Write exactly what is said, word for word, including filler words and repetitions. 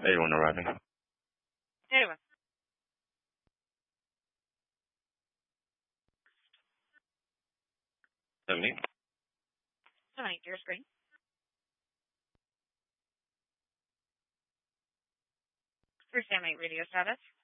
Anyone arriving? Anyway. Seventy. Seven eight, your screen. For Sam eight radio status.